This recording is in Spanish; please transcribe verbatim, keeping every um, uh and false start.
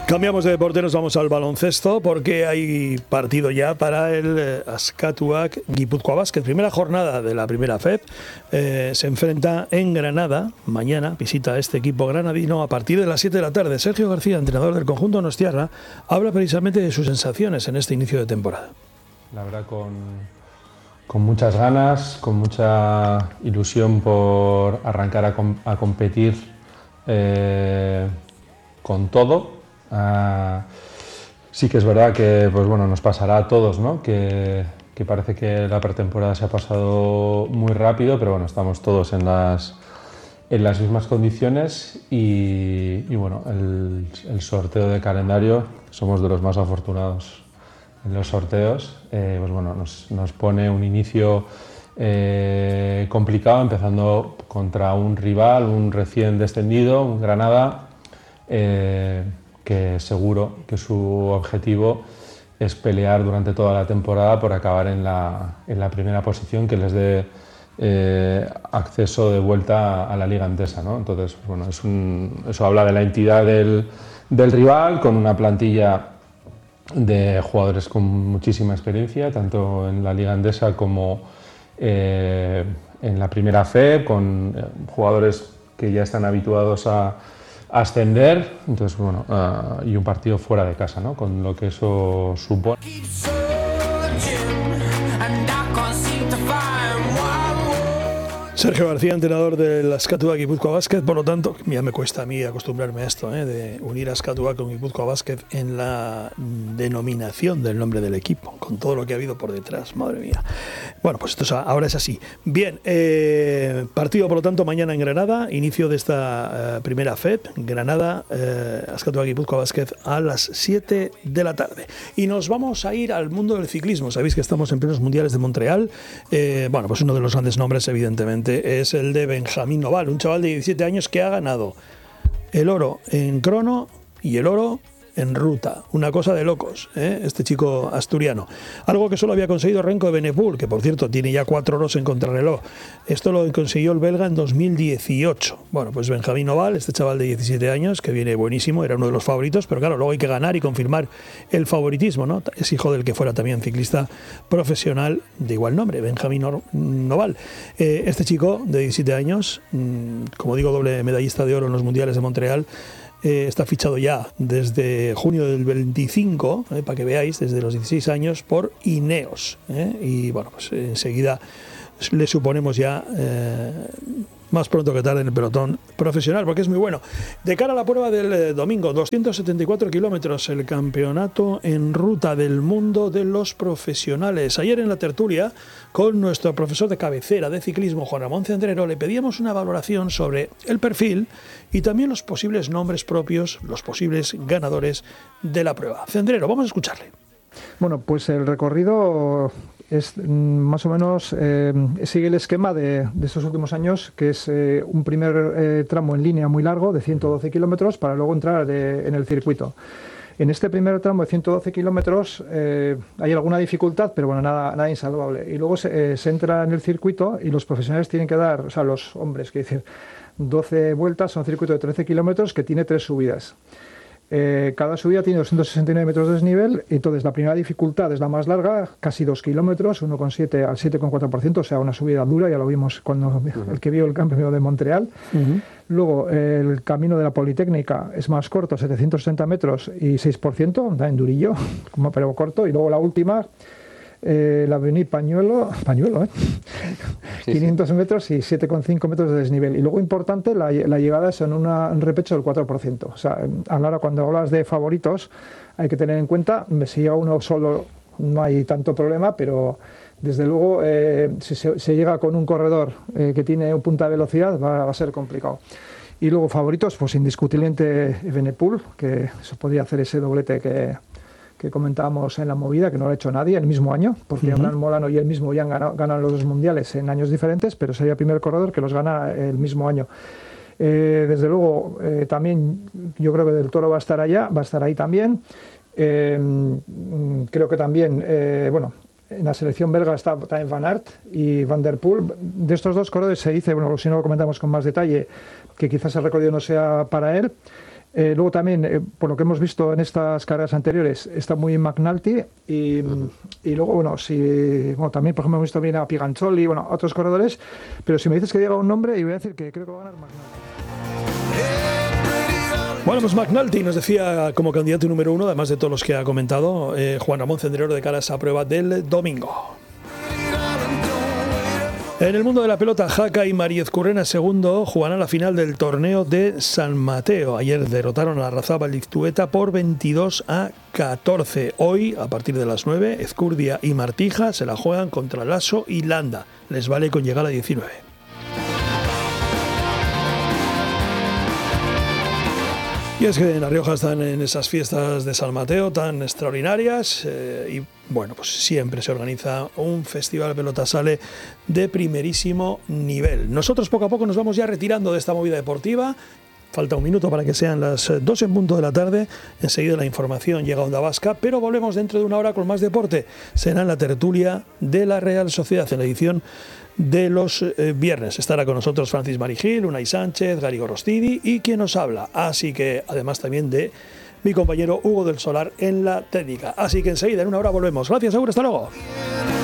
Cambiamos de deporte, nos vamos al baloncesto porque hay partido ya para el Askatuak Gipuzkoa Basket. Primera jornada de la primera F E P. Eh, se enfrenta en Granada. Mañana visita este equipo granadino a partir de las siete de la tarde. Sergio García, entrenador del conjunto donostiarra, habla precisamente de sus sensaciones en este inicio de temporada. La verdad, con, con muchas ganas, con mucha ilusión por arrancar a, com, a competir eh, con todo. Uh, sí que es verdad que pues bueno, nos pasará a todos, ¿no? que, que parece que la pretemporada se ha pasado muy rápido, pero bueno, estamos todos en las, en las mismas condiciones y, y bueno, el, el sorteo de calendario, somos de los más afortunados en los sorteos, eh, pues bueno, nos, nos pone un inicio eh, complicado, empezando contra un rival, un recién descendido, un Granada, eh, que seguro que su objetivo es pelear durante toda la temporada por acabar en la, en la primera posición que les dé eh, acceso de vuelta a, a la Liga Endesa, ¿no? Entonces, bueno, es un, eso habla de la entidad del, del rival, con una plantilla de jugadores con muchísima experiencia, tanto en la Liga Endesa como eh, en la primera F E P, con eh, jugadores que ya están habituados a ascender, entonces bueno, uh, y un partido fuera de casa, ¿no? Con lo que eso supone. Sergio García, entrenador del Askatuak Gipuzkoa Basket, por lo tanto, ya me cuesta a mí acostumbrarme a esto, ¿eh? de unir Askatuak con Gipuzkoa Basket en la denominación del nombre del equipo, con todo lo que ha habido por detrás, madre mía. Bueno, pues esto es, ahora es así. Bien, eh, partido por lo tanto mañana en Granada, inicio de esta eh, primera F E P, Granada, eh, Askatuak Gipuzkoa Basket a las siete de la tarde. Y nos vamos a ir al mundo del ciclismo. Sabéis que estamos en plenos mundiales de Montreal. Eh, bueno, pues uno de los grandes nombres, evidentemente, es el de Benjamín Noval, un chaval de diecisiete años que ha ganado el oro en crono y el oro en ruta. Una cosa de locos, ¿eh? Este chico asturiano. Algo que solo había conseguido Renko Evenepoel, que por cierto tiene ya cuatro oros en contrarreloj. Esto lo consiguió el belga en dos mil dieciocho. Bueno, pues Benjamín Noval, este chaval de diecisiete años, que viene buenísimo, era uno de los favoritos, pero claro, luego hay que ganar y confirmar el favoritismo, ¿no? Es hijo del que fuera también ciclista profesional de igual nombre, Benjamín Noval. Eh, este chico de diecisiete años, como digo, doble medallista de oro en los mundiales de Montreal, Eh, está fichado ya desde junio del veinticinco, eh, para que veáis, desde los dieciséis años, por Ineos. Eh, y bueno, pues enseguida le suponemos ya eh, más pronto que tarde en el pelotón profesional, porque es muy bueno. De cara a la prueba del eh, domingo, doscientos setenta y cuatro kilómetros, el campeonato en ruta del mundo de los profesionales. Ayer en la tertulia, con nuestro profesor de cabecera de ciclismo, Juan Ramón Cendrero, le pedíamos una valoración sobre el perfil y también los posibles nombres propios, los posibles ganadores de la prueba. Cendrero, vamos a escucharle. Bueno, pues el recorrido es más o menos, eh, sigue el esquema de, de estos últimos años, que es eh, un primer eh, tramo en línea muy largo de ciento doce kilómetros para luego entrar de, en el circuito. En este primer tramo de ciento doce kilómetros eh, hay alguna dificultad, pero bueno, nada, nada insalvable. Y luego se, eh, se entra en el circuito y los profesionales tienen que dar, o sea, los hombres, quiero decir, doce vueltas a un circuito de trece kilómetros que tiene tres subidas. Eh, cada subida tiene doscientos sesenta y nueve metros de desnivel, entonces la primera dificultad es la más larga, casi dos kilómetros, uno coma siete al siete coma cuatro por ciento, o sea, una subida dura, ya lo vimos cuando uh-huh. el que vio el campeonato de Montreal. Uh-huh. Luego, eh, el camino de la Politécnica es más corto, setecientos sesenta metros y seis por ciento, da en durillo, como pero corto, y luego la última, eh, la avenida Pañuelo, Pañuelo ¿eh? sí, quinientos sí. metros y siete coma cinco metros de desnivel. Y luego importante, la, la llegada es en una, un repecho del cuatro por ciento. O sea, a la hora cuando hablas de favoritos hay que tener en cuenta, si llega uno solo no hay tanto problema, pero desde luego eh, si se, se llega con un corredor eh, que tiene un punta de velocidad va, va a ser complicado. Y luego favoritos, pues indiscutiblemente Evenepoel, que se podría hacer ese doblete que... que comentábamos en la movida, que no lo ha hecho nadie el mismo año, porque uh-huh. Abraham Molano y él mismo ya han ganado, ganado los dos mundiales en años diferentes, pero sería el primer corredor que los gana el mismo año. Eh, desde luego, eh, también yo creo que Del Toro va a estar allá, va a estar ahí también. Eh, creo que también, eh, bueno, en la selección belga está también Van Aert y Van der Poel. De estos dos corredores se dice, bueno, si no lo comentamos con más detalle, que quizás el recorrido no sea para él. Eh, luego también, eh, por lo que hemos visto en estas carreras anteriores, está muy McNulty y, uh-huh. y luego, bueno, si, bueno, también, por ejemplo, hemos visto bien a Pigancholi, bueno, a otros corredores, pero si me dices que diga un nombre, y voy a decir que creo que va a ganar McNulty. Bueno, pues McNulty nos decía como candidato número uno, además de todos los que ha comentado, eh, Juan Ramón Cendrero, de cara a esa prueba del domingo. En el mundo de la pelota, Jaca y Mariez Currena segundo jugarán la final del torneo de San Mateo. Ayer derrotaron a la Razaba Liztueta por veintidós a catorce. Hoy, a partir de las nueve, Ezcurdia y Martija se la juegan contra Lasso y Landa. Les vale con llegar a diecinueve. Y es que en La Rioja están en esas fiestas de San Mateo tan extraordinarias eh, y bueno, pues siempre se organiza un festival Pelota Sale de primerísimo nivel. Nosotros poco a poco nos vamos ya retirando de esta movida deportiva. Falta un minuto para que sean las dos en punto de la tarde. Enseguida la información llega a Onda Vasca, pero volvemos dentro de una hora con más deporte. Será en la tertulia de la Real Sociedad, en la edición de los eh, viernes. Estará con nosotros Francis Marigil, Unai Sánchez, Gary Gorostidi y quien nos habla. Así que, además también de mi compañero Hugo del Solar en la técnica. Así que enseguida, en una hora, volvemos. Gracias, Hugo. Hasta luego.